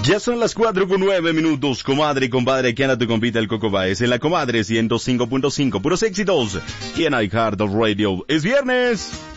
Ya son las 4:09, comadre y compadre, aquí anda tu compita el Coco Baez en la Comadre 105.5, puros éxitos, y en iHeart Radio. ¡Es viernes!